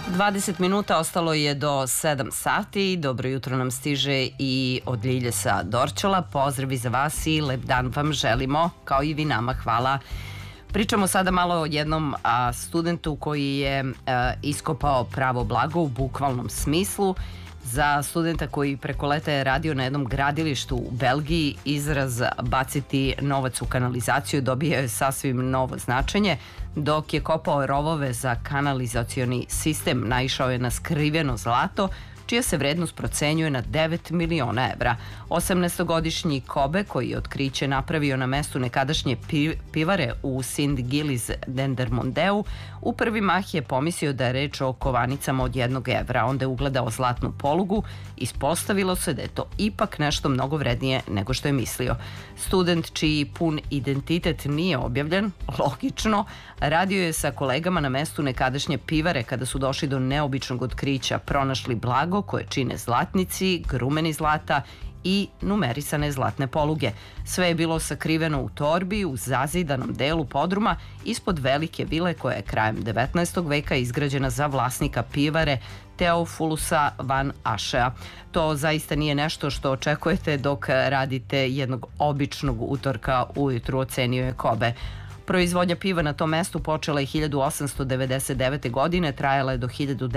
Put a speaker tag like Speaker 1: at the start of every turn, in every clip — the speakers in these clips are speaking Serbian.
Speaker 1: 20 minuta ostalo je do 7 sati. Dobro jutro nam stiže i od Ljilje sa Dorćola. Pozdravi za vas i lep dan vam želimo, kao i vi nama. Hvala. Pričamo sada malo o jednom studentu koji je iskopao pravo blago u bukvalnom smislu. Za studenta koji preko leta je radio na jednom gradilištu u Belgiji, izraz baciti novac u kanalizaciju dobio je sasvim novo značenje. Dok je kopao rovove za kanalizacioni sistem, naišao je na skriveno zlato, čija se vrednost procenjuje na 9 miliona evra. 18-godišnji Kobe, koji je otkriće napravio na mestu nekadašnje pivare u Sint-Gilles Dendermondeu, u prvi mah je pomislio da je reč o kovanicama od 1 evra. Onda je ugledao zlatnu polugu. Ispostavilo se da je to ipak nešto mnogo vrednije nego što je mislio. Student, čiji pun identitet nije objavljen, logično, radio je sa kolegama na mestu nekadašnje pivare kada su došli do neobičnog otkrića. Pronašli blago koje čine zlatnici, grumeni zlata i numerisane zlatne poluge. Sve je bilo sakriveno u torbi u zazidanom delu podruma ispod velike vile koja je krajem 19. veka izgrađena za vlasnika pivare Theophulusa van Aschea. To zaista nije nešto što očekujete dok radite jednog običnog utorka ujutru, ocenio je Kobe. Proizvodnja piva na tom mestu počela je 1899. godine, trajala je do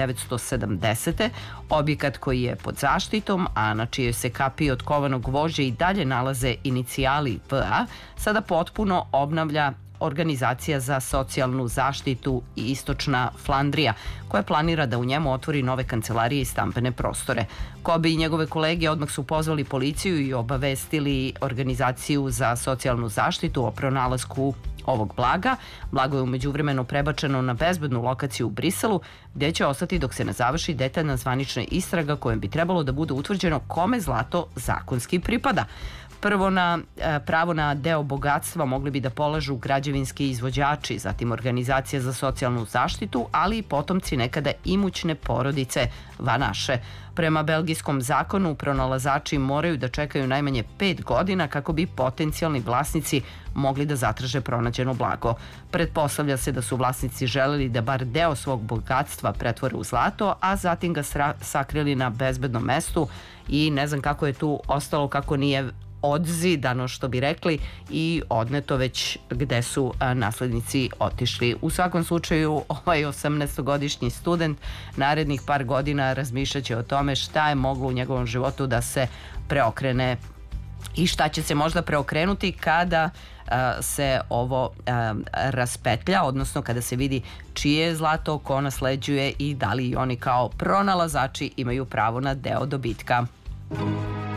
Speaker 1: 1970. Objekat koji je pod zaštitom, a na čijoj se kapiji od kovanog gvožđa i dalje nalaze inicijali VA, sada potpuno obnavlja Organizacija za socijalnu zaštitu i Istočna Flandrija, koja planira da u njemu otvori nove kancelarije i stambene prostore. Kobe i njegove kolege odmah su pozvali policiju i obavestili Organizaciju za socijalnu zaštitu o pronalasku ovog blaga. Blago je umeđu vremenu prebačeno na bezbednu lokaciju u Briselu, gde će ostati dok se ne završi detaljna zvanična istraga kojom bi trebalo da bude utvrđeno kome zlato zakonski pripada. Prvo pravo na deo bogatstva mogli bi da polažu građevinski izvođači, zatim Organizacija za socijalnu zaštitu, ali i potomci nekada imućne porodice Van Aše. Prema belgijskom zakonu, pronalazači moraju da čekaju najmanje 5 godina kako bi potencijalni vlasnici mogli da zatraže pronađeno blago. Pretpostavlja se da su vlasnici želeli da bar deo svog bogatstva pretvore u zlato, a zatim ga sakrili na bezbednom mestu i ne znam kako je tu ostalo, kako nije odzidano, što bi rekli, i odneto već gde su naslednici otišli. U svakom slučaju, ovaj 18-godišnji student narednih par godina razmišljaće o tome šta je moglo u njegovom životu da se preokrene i šta će se možda preokrenuti kada se ovo raspetlja, odnosno kada se vidi čije je zlato, ko nasleđuje i da li oni kao pronalazači imaju pravo na deo dobitka.